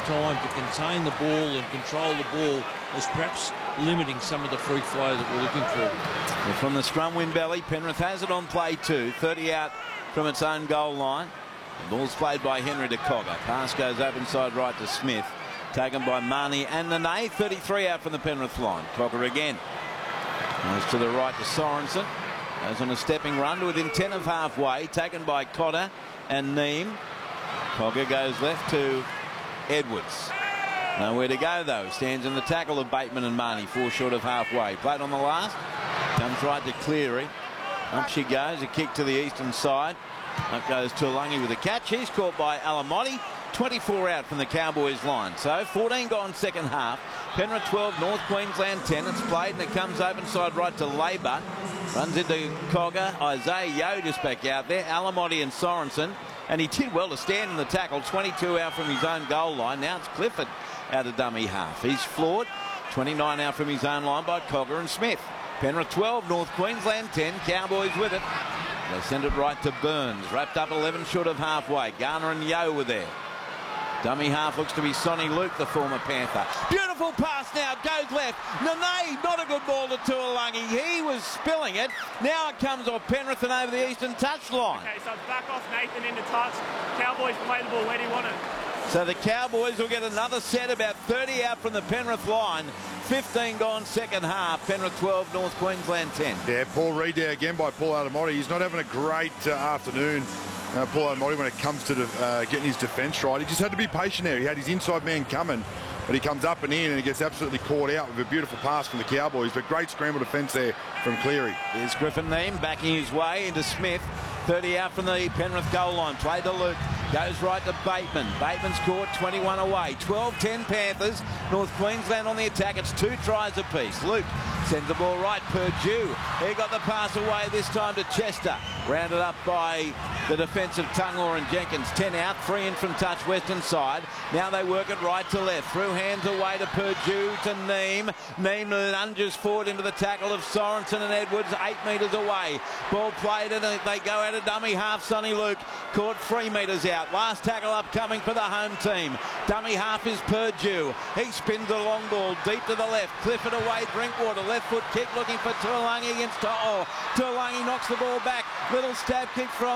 time to contain the ball and control the ball was perhaps limiting some of the free flow that we're looking for. Well, from the scrum win belly, Penrith has it on play too. 30 out from its own goal line. The ball's played by Henry to Cogger. Pass goes up inside right to Smith. Taken by Marnie and Nene. 33 out from the Penrith line. Cogger again. Goes to the right to Sorensen. Goes on a stepping run to within 10 of halfway. Taken by Cotter and Neem. Cogger goes left to Edwards. Nowhere to go though. Stands in the tackle of Bateman and Marnie. 4 short of halfway. Played on the last. Comes right to Cleary. Up she goes. A kick to the eastern side. Up goes Tuilagi with a catch. He's caught by Alamotti. 24 out from the Cowboys line. So 14 gone second half. Penrith 12, North Queensland 10. It's played and it comes open side right to Labour. Runs into Cogger. Isaiah Yeo just back out there. Alamotti and Sorensen. And he did well to stand in the tackle. 22 out from his own goal line. Now it's Clifford out of dummy half. He's floored. 29 out from his own line by Cogger and Smith. Penrith 12, North Queensland 10. Cowboys with it. They send it right to Burns. Wrapped up 11 short of halfway. Garner and Yeo were there. Dummy half looks to be Sonny Luke, the former Panther. Beautiful pass now, goes left. Nene, not a good ball to Tuilagi. He was spilling it. Now it comes off Penrith and over the eastern touchline. Okay, so it's back off Nathan into touch. Cowboys play the ball where do you want it? So the Cowboys will get another set, about 30 out from the Penrith line. 15 gone second half. Penrith 12, North Queensland 10. Yeah, Paul Reid there again by Paul Alamotti. He's not having a great afternoon, Paul Alamotti, when it comes to getting his defence right. He just had to be patient there. He had his inside man coming, but he comes up and in and he gets absolutely caught out with a beautiful pass from the Cowboys. But great scramble defence there from Cleary. There's Griffin Neem backing his way into Smith. 30 out from the Penrith goal line. Play to Luke. Goes right to Bateman. Bateman's caught, 21 away. 12-10 Panthers. North Queensland on the attack. It's 2 tries apiece. Luke sends the ball right. Purdue. He got the pass away this time to Chester. Rounded up by the defensive Tunglaw and Jenkins. 10 out, 3 in from touch western side. Now they work it right to left. Through hands away to Purdue to Neem. Neem lunges forward into the tackle of Sorensen and Edwards. 8 metres away. Ball played and they go out of dummy half. Sonny Luke caught 3 metres out. Last tackle upcoming for the home team. Dummy half is Purdue. He spins a long ball deep to the left. Clifford away, Drinkwater. Left foot kick looking for Tuilagi against To'o. Tuilagi knocks the ball back. Little stab kick from